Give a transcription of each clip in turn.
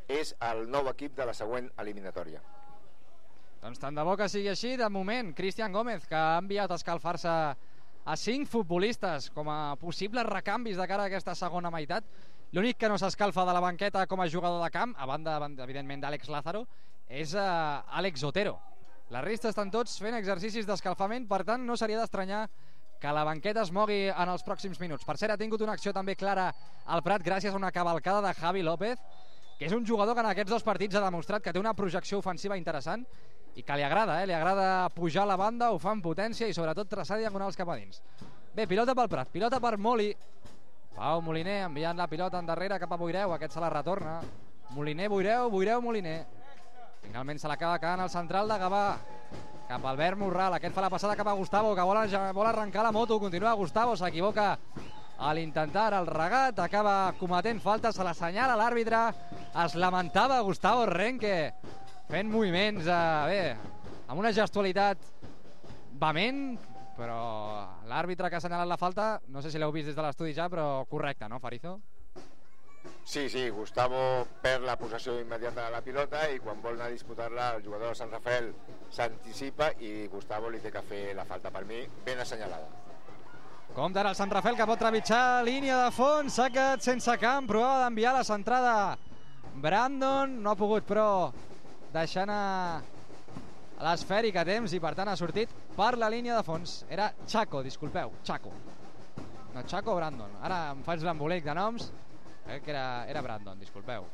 és el nou equip de la següent eliminatòria. Doncs tant de bo que sigui així. De moment, Cristian Gómez, que ha enviat a escalfar-se a 5 futbolistes com a possibles recanvis de cara a aquesta segona meitat. L'únic que no s'escalfa de la banqueta com a jugador de camp, a banda, evidentment, d'Àlex Lázaro, és Àlex Otero. La resta estan tots fent exercicis d'escalfament, per tant, no seria d'estranyar que la banqueta es mogui en els pròxims minuts. Per cert, ha tingut una acció també clara al Prat gràcies a una cavalcada de Javi López, que és un jugador que en aquests 2 partits ha demostrat que té una projecció ofensiva interessant i que li agrada, li agrada pujar a la banda, ho fa amb potència i sobretot traçar diagonals cap a dins. Bé, pilota pel Prat, pilota per Moli. Pau Moliner enviant la pilota endarrere cap a Boireu, aquest se la retorna. Moliner, Boireu, Boireu, Moliner. Finalment se l'acaba quedant al central de Gavà, cap a Albert Morral. Aquest fa la passada cap a Gustavo, que vol arrencar la moto. Continua Gustavo, s'equivoca a l'intentar el regat, acaba cometent falta, se l'assenyala l'àrbitre. Es lamentava Gustavo Renque fent moviments amb una gestualitat vehement, però l'àrbitre que ha assenyalat la falta, no sé si l'heu vist des de l'estudi ja, però correcte, no, Farizo? Sí, Gustavo perd la possessió immediata de la pilota i quan vol anar a disputar-la el jugador de Sant Rafael s'anticipa i Gustavo li té que fer la falta, per mi ben assenyalada. Compte ara el Sant Rafael, que pot trepitjar línia de fons, s'ha quedat sense camp, provava d'enviar la centrada Brandon, no ha pogut però deixant a l'esfèric a temps i per tant ha sortit per la línia de fons. Era Chaco, disculpeu, Chaco. No, Chaco o Brandon, ara em faig l'embolic de noms. Crec que era Brandon, disculpeu.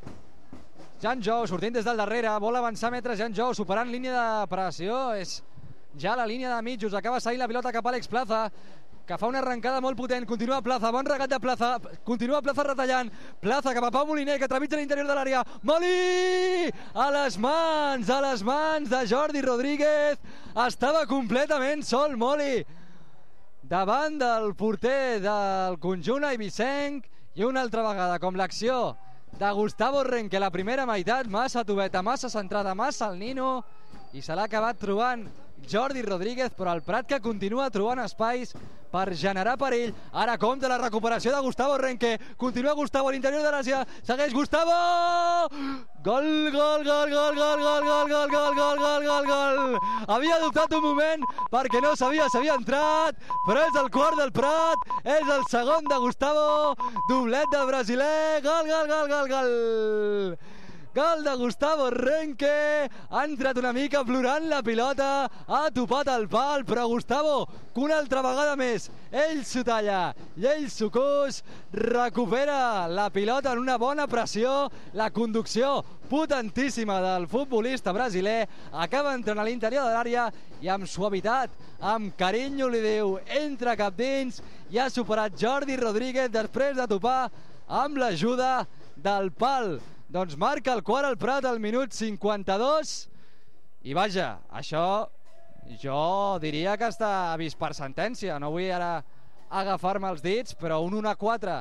Jan Jou sortint des del darrere, vol avançar metres Jan Jou, superant línia de pressió, és ja la línia de mitjos, acaba seguint la pilota cap a Àlex Plaza, que fa una arrencada molt potent, continua Plaza, bon regat de Plaza, continua Plaza retallant, Plaza cap a Pau Moliner, que trepitja l'interior de l'àrea, Moli! A les mans de Jordi Rodríguez, estava completament sol Moli, davant del porter del conjunt eivissenc, i una altra vegada, com l'acció de Gustavo Renque, la primera meitat, massa tubeta, massa centrada, massa el Nino, i se l'ha acabat trobant Jordi Rodríguez, però el Prat que continua trobant espais per generar perill. Ara compta la recuperació de Gustavo Renque, continua Gustavo a l'interior de l'àrea, segueix Gustavo! Gol, gol, gol, gol, gol, gol, gol, gol, gol, gol, gol, gol, gol! Havia dubtat un moment perquè no sabia si havia entrat, però és el quart del Prat, és el segon de Gustavo, doblet del brasiler, gol, gol, gol, gol, gol! Gol de Gustavo Renque, ha entrat una mica plorant la pilota, ha topat el pal, però Gustavo, que una altra vegada més, ell s'ho talla i ell s'ho cos, recupera la pilota en una bona pressió, la conducció potentíssima del futbolista brasiler, acaba entrant a l'interior de l'àrea i amb suavitat, amb carinyo li diu, entra cap dins i ha superat Jordi Rodríguez després de topar amb l'ajuda del pal. Doncs marca el quart al Prat al minut 52 i vaja, això jo diria que està vist per sentència, no vull ara agafar-me els dits, però un 1-4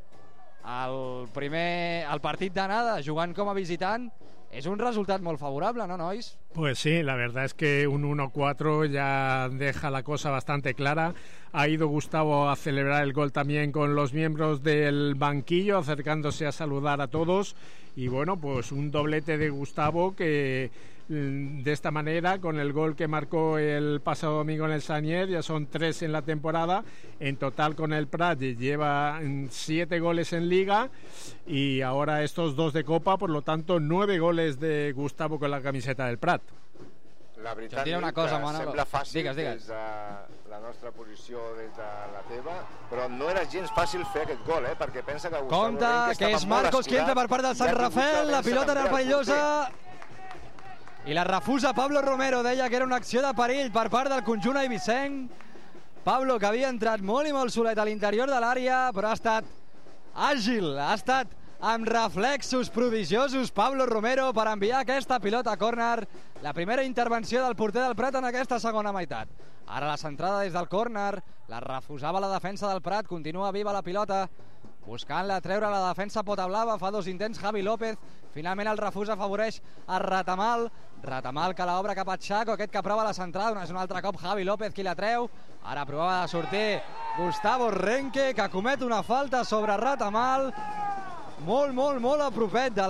al partit d'anada jugant com a visitant es un resultat molt favorable, ¿no, nois? Pues sí, la verdad es que un 1-4 ya deja la cosa bastante clara. Ha ido Gustavo a celebrar el gol también con los miembros del banquillo, acercándose a saludar a todos. Y bueno, pues un doblete de Gustavo que de esta manera, con el gol que marcó el pasado domingo en el Sagnier, ya son 3 en la temporada. En total con el Prat lleva 7 goles en Liga y ahora estos 2 de Copa, por lo tanto 9 goles de Gustavo con la camiseta del Prat. La veritat és que sembla fàcil des de la nostra posició, des de la teva, però no era gens fàcil fer aquest gol, perquè pensa que Gustavo Renque estava molt que és Marcos qui entra per part del Sant Rafael, la pilota era perillosa i la refusa Pablo Romero, deia que era una acció de perill per part del conjunt eivissenc. Pablo, que havia entrat molt i molt solet a l'interior de l'àrea, però ha estat àgil, ha estat amb reflexos prodigiosos Pablo Romero per enviar aquesta pilota a córner, la primera intervenció del porter del Prat en aquesta segona meitat. Ara la centrada des del córner, la refusava la defensa del Prat, continua viva la pilota, buscant-la treure la defensa potablava, fa 2 intents Javi López, finalment el refús afavoreix a Ratamal que l'obre cap a Chaco, aquest que prova la centrada, és un altre cop Javi López qui la treu, ara provava de sortir Gustavo Renque, que comet una falta sobre Ratamal, molt a propet de